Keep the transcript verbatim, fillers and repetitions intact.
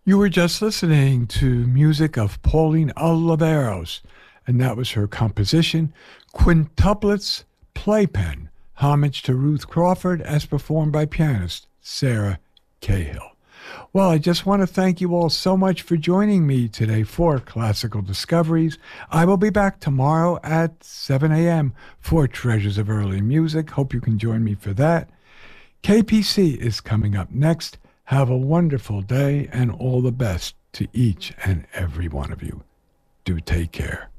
You were just listening to music of Pauline Oliveros, and that was her composition, Quintuplets Playpen, homage to Ruth Crawford as performed by pianist Sarah Cahill. Well, I just want to thank you all so much for joining me today for Classical Discoveries. I will be back tomorrow at seven a.m. for Treasures of Early Music. Hope you can join me for that. K P C is coming up next. Have a wonderful day and all the best to each and every one of you. Do take care.